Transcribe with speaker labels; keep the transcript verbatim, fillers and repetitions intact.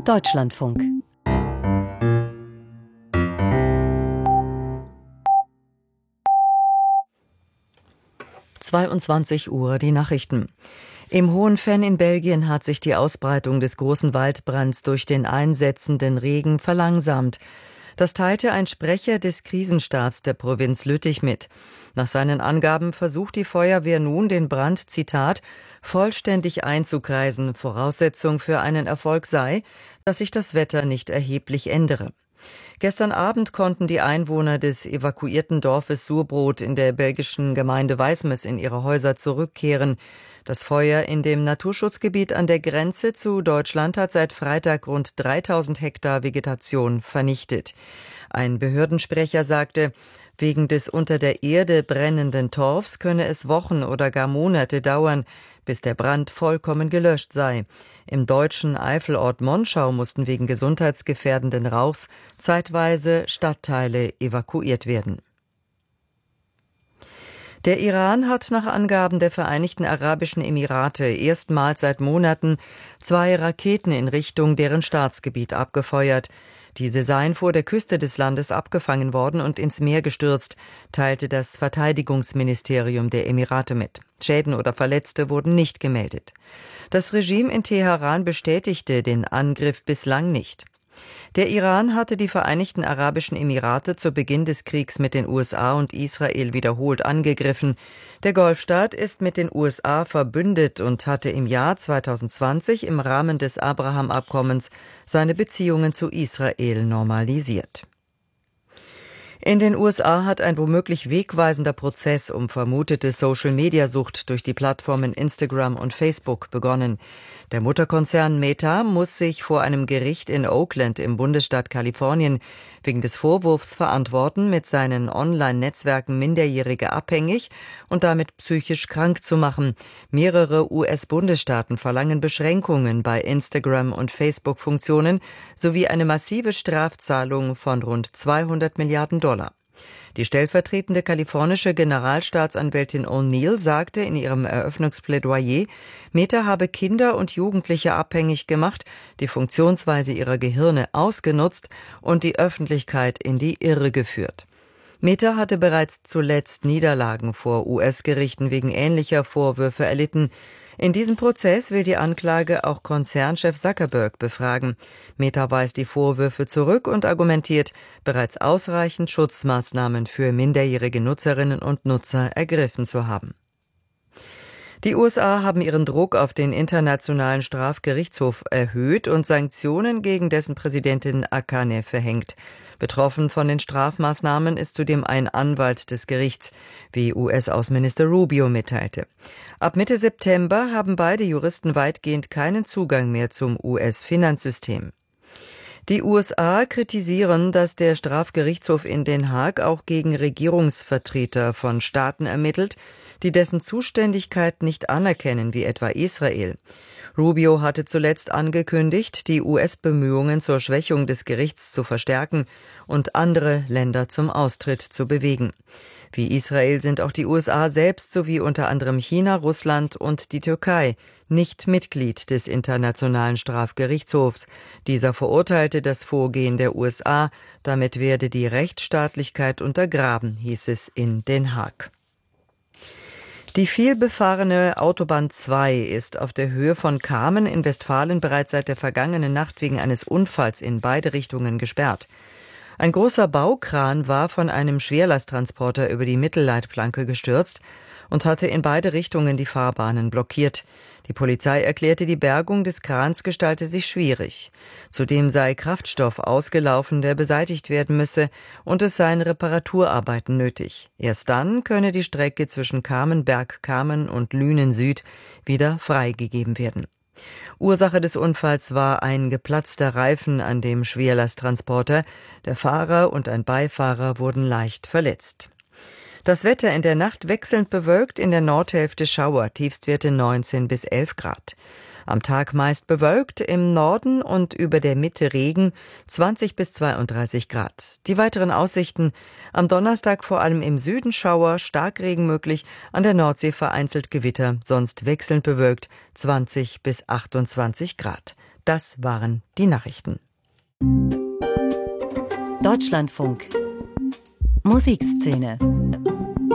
Speaker 1: Deutschlandfunk. zweiundzwanzig Uhr, die Nachrichten. Im Hohenvenn in Belgien hat sich die Ausbreitung des großen Waldbrands durch den einsetzenden Regen verlangsamt. Das teilte ein Sprecher des Krisenstabs der Provinz Lüttich mit. Nach seinen Angaben versucht die Feuerwehr nun, den Brand, Zitat, vollständig einzukreisen. Voraussetzung für einen Erfolg sei, dass sich das Wetter nicht erheblich ändere. Gestern Abend konnten die Einwohner des evakuierten Dorfes Surbrot in der belgischen Gemeinde Wijsmes in ihre Häuser zurückkehren. Das Feuer in dem Naturschutzgebiet an der Grenze zu Deutschland hat seit Freitag rund dreitausend Hektar Vegetation vernichtet. Ein Behördensprecher sagte, wegen des unter der Erde brennenden Torfs könne es Wochen oder gar Monate dauern, bis der Brand vollkommen gelöscht sei. Im deutschen Eifelort Monschau mussten wegen gesundheitsgefährdenden Rauchs zeitweise Stadtteile evakuiert werden. Der Iran hat nach Angaben der Vereinigten Arabischen Emirate erstmals seit Monaten zwei Raketen in Richtung deren Staatsgebiet abgefeuert. Diese seien vor der Küste des Landes abgefangen worden und ins Meer gestürzt, teilte das Verteidigungsministerium der Emirate mit. Schäden oder Verletzte wurden nicht gemeldet. Das Regime in Teheran bestätigte den Angriff bislang nicht. Der Iran hatte die Vereinigten Arabischen Emirate zu Beginn des Kriegs mit den U S A und Israel wiederholt angegriffen. Der Golfstaat ist mit den U S A verbündet und hatte im Jahr zweitausendzwanzig im Rahmen des Abraham-Abkommens seine Beziehungen zu Israel normalisiert. In den U S A hat ein womöglich wegweisender Prozess um vermutete Social-Media-Sucht durch die Plattformen Instagram und Facebook begonnen. Der Mutterkonzern Meta muss sich vor einem Gericht in Oakland im Bundesstaat Kalifornien wegen des Vorwurfs verantworten, mit seinen Online-Netzwerken Minderjährige abhängig und damit psychisch krank zu machen. Mehrere U S-Bundesstaaten verlangen Beschränkungen bei Instagram- und Facebook-Funktionen sowie eine massive Strafzahlung von rund zweihundert Milliarden Dollar. Die stellvertretende kalifornische Generalstaatsanwältin O'Neill sagte in ihrem Eröffnungsplädoyer, Meta habe Kinder und Jugendliche abhängig gemacht, die Funktionsweise ihrer Gehirne ausgenutzt und die Öffentlichkeit in die Irre geführt. Meta hatte bereits zuletzt Niederlagen vor U S-Gerichten wegen ähnlicher Vorwürfe erlitten. In diesem Prozess will die Anklage auch Konzernchef Zuckerberg befragen. Meta weist die Vorwürfe zurück und argumentiert, bereits ausreichend Schutzmaßnahmen für minderjährige Nutzerinnen und Nutzer ergriffen zu haben. Die U S A haben ihren Druck auf den Internationalen Strafgerichtshof erhöht und Sanktionen gegen dessen Präsidentin Akane verhängt. Betroffen von den Strafmaßnahmen ist zudem ein Anwalt des Gerichts, wie U S-Außenminister Rubio mitteilte. Ab Mitte September haben beide Juristen weitgehend keinen Zugang mehr zum U S-Finanzsystem. Die U S A kritisieren, dass der Strafgerichtshof in Den Haag auch gegen Regierungsvertreter von Staaten ermittelt, die dessen Zuständigkeit nicht anerkennen, wie etwa Israel. Rubio hatte zuletzt angekündigt, die U S-Bemühungen zur Schwächung des Gerichts zu verstärken und andere Länder zum Austritt zu bewegen. Wie Israel sind auch die U S A selbst sowie unter anderem China, Russland und die Türkei nicht Mitglied des Internationalen Strafgerichtshofs. Dieser verurteilte das Vorgehen der U S A, damit werde die Rechtsstaatlichkeit untergraben, hieß es in Den Haag. Die vielbefahrene Autobahn zwei ist auf der Höhe von Kamen in Westfalen bereits seit der vergangenen Nacht wegen eines Unfalls in beide Richtungen gesperrt. Ein großer Baukran war von einem Schwerlasttransporter über die Mittelleitplanke gestürzt und hatte in beide Richtungen die Fahrbahnen blockiert. Die Polizei erklärte, die Bergung des Krans gestalte sich schwierig. Zudem sei Kraftstoff ausgelaufen, der beseitigt werden müsse, und es seien Reparaturarbeiten nötig. Erst dann könne die Strecke zwischen Kamenberg-Kamen und Lünen Süd wieder freigegeben werden. Ursache des Unfalls war ein geplatzter Reifen an dem Schwerlasttransporter. Der Fahrer und ein Beifahrer wurden leicht verletzt. Das Wetter in der Nacht wechselnd bewölkt, in der Nordhälfte Schauer, Tiefstwerte neunzehn bis elf Grad. Am Tag meist bewölkt, im Norden und über der Mitte Regen, zwanzig bis zweiunddreißig Grad. Die weiteren Aussichten: am Donnerstag vor allem im Süden Schauer, Starkregen möglich, an der Nordsee vereinzelt Gewitter, sonst wechselnd bewölkt, zwanzig bis achtundzwanzig Grad. Das waren die Nachrichten.
Speaker 2: Deutschlandfunk Musikszene